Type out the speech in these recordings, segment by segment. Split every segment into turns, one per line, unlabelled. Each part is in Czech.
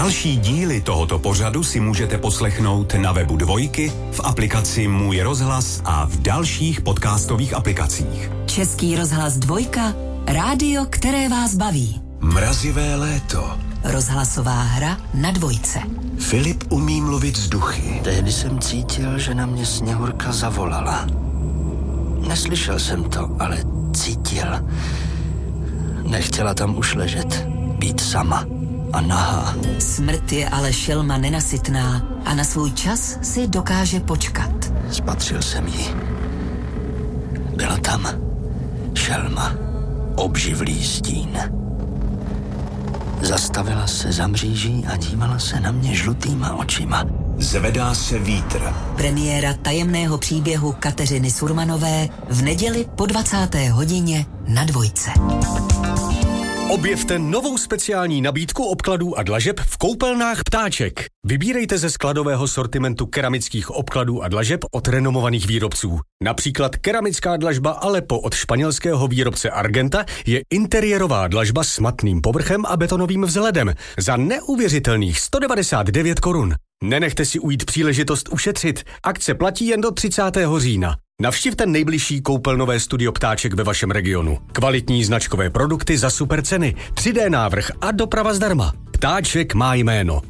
Další díly tohoto pořadu si můžete poslechnout na webu Dvojky, v aplikaci Můj rozhlas a v dalších podcastových aplikacích.
Český rozhlas Dvojka, rádio, které vás baví.
Mrazivé léto.
Rozhlasová hra na Dvojce.
Filip umí mluvit s duchy.
Tehdy jsem cítil, že na mě Sněhurka zavolala. Neslyšel jsem to, ale cítil. Nechtěla tam už ležet, být sama a nahá.
Smrt je ale šelma nenasytná a na svůj čas si dokáže počkat.
Spatřil jsem ji. Byla tam šelma, obživlý stín. Zastavila se za mříží a dívala se na mě žlutýma očima.
Zvedá se vítr.
Premiéra tajemného příběhu Kateřiny Surmanové v neděli po 20. hodině na Dvojce.
Objevte novou speciální nabídku obkladů a dlažeb v koupelnách Ptáček. Vybírejte ze skladového sortimentu keramických obkladů a dlažeb od renomovaných výrobců. Například keramická dlažba Aleppo od španělského výrobce Argenta je interiérová dlažba s matným povrchem a betonovým vzhledem za neuvěřitelných 199 korun. Nenechte si ujít příležitost ušetřit. Akce platí jen do 30. října. Navštivte nejbližší koupelnové studio Ptáček ve vašem regionu. Kvalitní značkové produkty za super ceny, 3D návrh a doprava zdarma. Ptáček má jméno.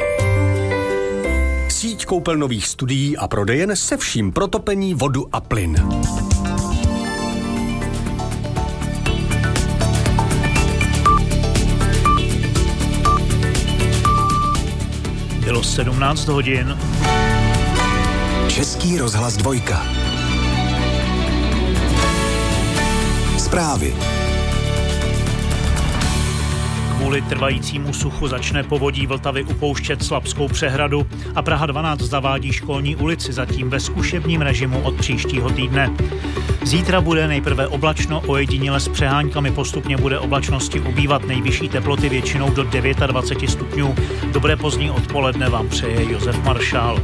Síť koupelnových studií a prodejen se vším pro topení, vodu a plyn.
Bylo 17 hodin.
Český rozhlas Dvojka. Zprávy.
Kvůli trvajícímu suchu začne povodí Vltavy upouštět Slabskou přehradu a Praha 12 zavádí školní ulici zatím ve zkušebním režimu od příštího týdne. Zítra bude nejprve oblačno, ojediněle s přeháňkami, postupně bude oblačnosti ubývat, nejvyšší teploty většinou do 29 stupňů. Dobré pozdní odpoledne vám přeje Josef Maršál.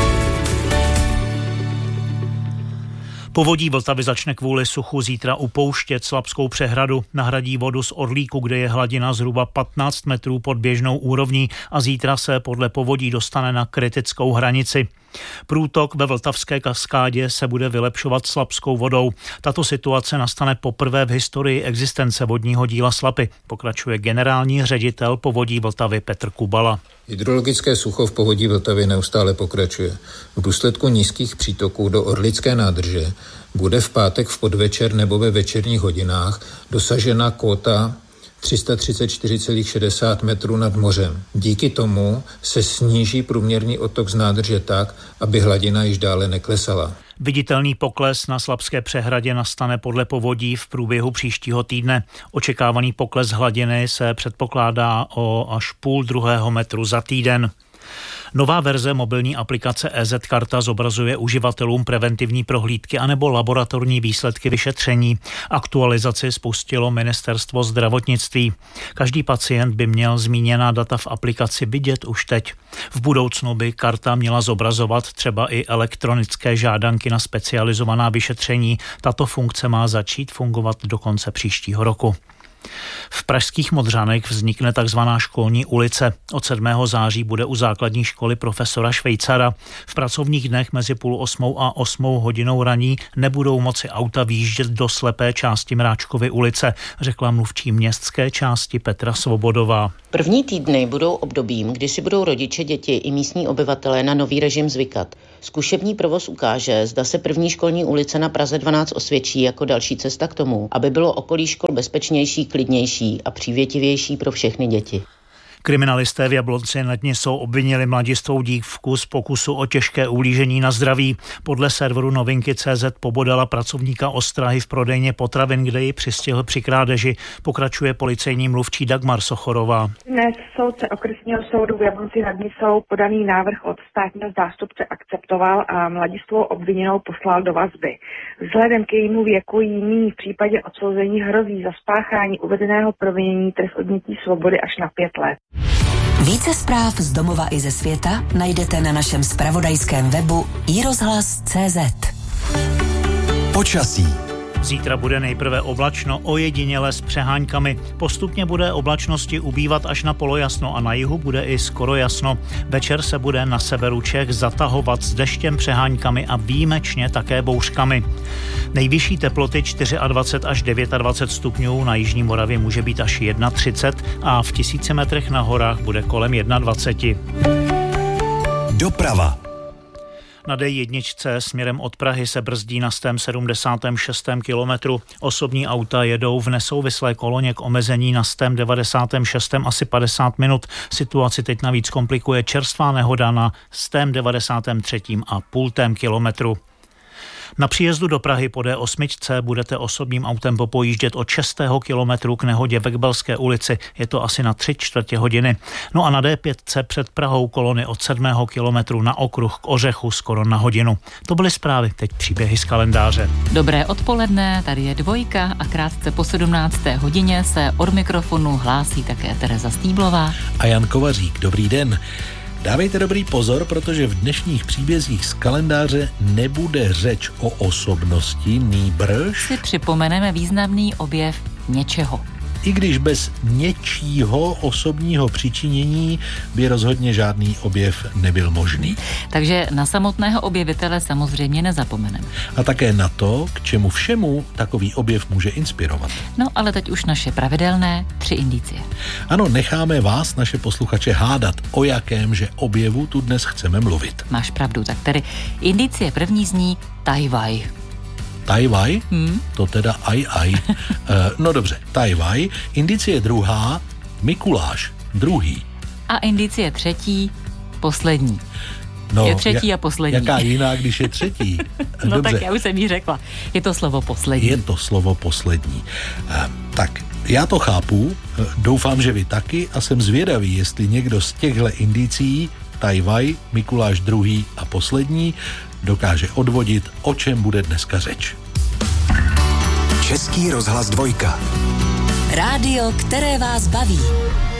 Povodí Vltavy začne kvůli suchu zítra upouštět Slabskou přehradu, nahradí vodu z Orlíku, kde je hladina zhruba 15 metrů pod běžnou úrovní a zítra se podle povodí dostane na kritickou hranici. Průtok ve Vltavské kaskádě se bude vylepšovat slabskou vodou. Tato situace nastane poprvé v historii existence vodního díla Slapy, pokračuje generální ředitel povodí Vltavy Petr Kubala.
Hydrologické sucho v povodí Vltavy neustále pokračuje. V důsledku nízkých přítoků do Orlické nádrže bude v pátek v podvečer nebo ve večerních hodinách dosažena kóta 334,60 metrů nad mořem. Díky tomu se sníží průměrný odtok z nádrže tak, aby hladina již dále neklesala.
Viditelný pokles na Slabské přehradě nastane podle povodí v průběhu příštího týdne. Očekávaný pokles hladiny se předpokládá o až 0,5 metru za týden. Nová verze mobilní aplikace EZ Karta zobrazuje uživatelům preventivní prohlídky anebo laboratorní výsledky vyšetření. Aktualizaci spustilo Ministerstvo zdravotnictví. Každý pacient by měl zmíněná data v aplikaci vidět už teď. V budoucnu by karta měla zobrazovat třeba i elektronické žádanky na specializovaná vyšetření. Tato funkce má začít fungovat do konce příštího roku. V pražských Modřanech vznikne takzvaná školní ulice. Od 7. září bude u základní školy profesora Švejcara. V pracovních dnech mezi 7:30 a 8 hodinou raní nebudou moci auta výjíždět do slepé části Mráčkovy ulice, řekla mluvčí městské části Petra Svobodová.
První týdny budou obdobím, kdy si budou rodiče, děti i místní obyvatelé na nový režim zvykat. Zkušební provoz ukáže, zda se první školní ulice na Praze 12 osvědčí jako další cesta k tomu, aby bylo okolí škol bezpečnější, klidnější a přívětivější pro všechny děti.
Kriminalisté v Jablonci nad Nisou obvinili mladistvou dívku z pokusu o těžké ublížení na zdraví. Podle serveru Novinky.cz pobodala pracovníka ostrahy v prodejně potravin, kde ji přistihl při krádeži. Pokračuje policejní mluvčí Dagmar Sochorová.
Dnes soudce okresního soudu v Jablonci nad Nisou podaný návrh od státního zástupce akceptoval a mladistvou obviněnou poslal do vazby. Vzhledem k jejímu věku jí nyní v případě odsouzení hrozí za spáchání uvedeného provinění trest odnětí svobody až na 5 let.
Více zpráv z domova i ze světa najdete na našem zpravodajském webu iRozhlas.cz.
Počasí.
Zítra bude nejprve oblačno, ojediněle s přeháňkami. Postupně bude oblačnosti ubývat až na polojasno a na jihu bude i skoro jasno. Večer se bude na severu Čech zatahovat s deštěm, přeháňkami a výjimečně také bouřkami. Nejvyšší teploty 24 až 29 stupňů, na jižní Moravě může být až 31 a v 1000 metrech na horách bude kolem 21.
Doprava.
Na D1 směrem od Prahy se brzdí na 176. kilometru. Osobní auta jedou v nesouvislé koloně k omezení na 196. asi 50 minut. Situaci teď navíc komplikuje čerstvá nehoda na 193,5 kilometru. Na příjezdu do Prahy po D8 budete osobním autem popojíždět od 6. kilometru k nehodě ve Kbelské ulici. Je to asi na 3/4 hodiny. No a na D5 před Prahou kolony od 7. kilometru na okruh k Ořechu skoro na hodinu. To byly zprávy, teď příběhy z kalendáře.
Dobré odpoledne, tady je Dvojka a krátce po 17. hodině se od mikrofonu hlásí také Tereza Stýblová
a Jan Kovařík. Dobrý den. Dávejte dobrý pozor, protože v dnešních příbězích z kalendáře nebude řeč o osobnosti, nýbrž
si připomeneme významný objev něčeho.
I když bez něčího osobního přičinění by rozhodně žádný objev nebyl možný.
Takže na samotného objevitele samozřejmě nezapomeneme.
A také na to, k čemu všemu takový objev může inspirovat.
No ale teď už naše pravidelné 3 indicie.
Ano, necháme vás, naše posluchače, hádat, o jakémže objevu tu dnes chceme mluvit.
Máš pravdu, tak tedy indicie první zní Tajvaj.
Tajvaj? To teda aj. No dobře, Tajvaj. Indicie druhá, Mikuláš, druhý.
A indicie třetí, poslední.
No,
je třetí a poslední.
Jaká jiná, když je třetí?
No
dobře.
Tak já už jsem jí řekla. Je to slovo poslední.
Je to slovo poslední. Tak, já to chápu, doufám, že vy taky a jsem zvědavý, jestli někdo z těchto indicií, Tajvaj, Mikuláš druhý a poslední, dokáže odvodit, o čem bude dneska řeč.
Český rozhlas Dvojka.
Rádio, které vás baví.